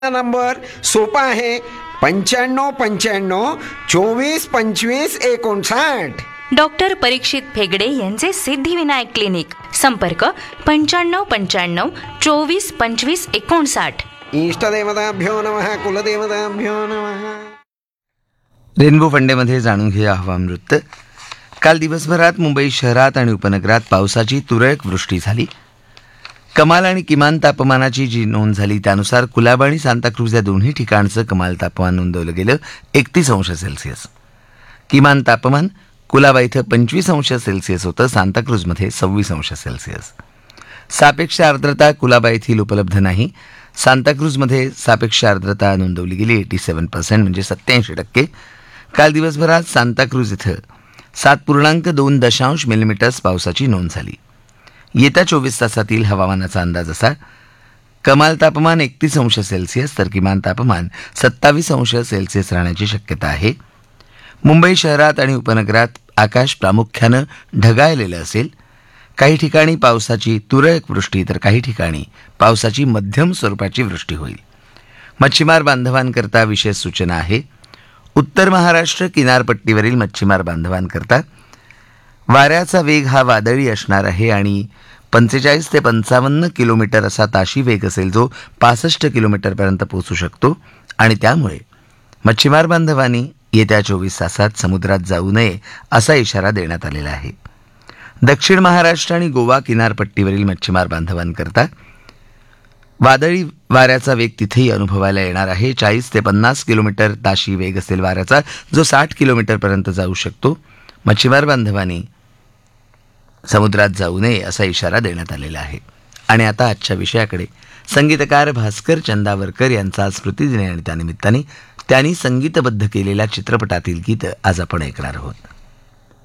Number सोपा आहे 95-95-24-25-59. Doctor परीक्षित फेगडे यांचे सिद्धिविनायक क्लिनिक. संपर्क 95-95-24-25-59. इष्टदेवताभ्यो नमः. कुलदेवताभ्यो नमः. रेनबो फंडेमध्ये जाणून घेऊया हवामान. काल दिवसभरात मुंबई शहरात आणि उपनगरात पावसाची तुरळक वृष्टी झाली. कमाल आणि किमान तापमानाची जी नोंद झाली त्यानुसार कुलाबा आणि सांताक्रूज या दोन्ही ठिकाणचं कमाल तापमान नोंदवलं गेलं 31 अंश सेल्सिअस. किमान तापमान कुलाबा इथं 25 अंश सेल्सिअस होतं, सांताक्रूजमध्ये 26 अंश सेल्सिअस. सापेक्ष आर्द्रता कुलाबा येथील उपलब्ध नाही. सांताक्रूजमध्ये सापेक्ष आर्द्रता नोंदवली गेली 87% म्हणजे 87%. काल दिवसभरात सांताक्रूज इथं 7.2 मिलीमीटर्स पावसाची नोंद झाली. येत्या 24 तासातील हवामानाचा अंदाज असा: कमाल तापमान 31 अंश सेल्सिअस तर किमान तापमान 27 अंश सेल्सिअस राहण्याची शक्यता आहे. मुंबई शहरात आणि उपनगरात आकाश प्रामुख्यानं ढगाळलेलं असेल. काही ठिकाणी पावसाची तुरळक वृष्टी तर काही ठिकाणी पावसाची मध्यम स्वरूपाची वृष्टी होईल. मच्छीमार बांधवांकरता विशेष सूचना आहे. उत्तर महाराष्ट्र किनारपट्टीवरील मच्छीमार बांधवांकरता वाऱ्याचा वेग हा वादळी असणार आहे आणि 45 ते 55 किलोमीटर असा ताशी वेग असेल, जो 65 किलोमीटरपर्यंत पोहोचू शकतो. आणि त्यामुळे मच्छीमार बांधवांनी येत्या 24 तासात समुद्रात जाऊ नये असा इशारा देण्यात आलेला आहे. दक्षिण महाराष्ट्र आणि गोवा किनारपट्टीवरील मच्छीमार बांधवांकरता वादळी वाऱ्याचा वेग तिथेही अनुभवायला येणार आहे. 40 ते 50 किलोमीटर ताशी वेग असेल वाऱ्याचा, जो 60 किलोमीटरपर्यंत जाऊ शकतो. मच्छीमार बांधवांनी समुद्रात जाऊ नये असा इशारा देण्यात आलेला आहे. आणि आता आजच्या विषयाकडे. संगीतकार भास्कर चंदावरकर यांचा स्मृतिदिन आणि त्यानिमित्ताने त्यांनी संगीतबद्ध केलेल्या चित्रपटातील गीत आज आपण ऐकणार आहोत.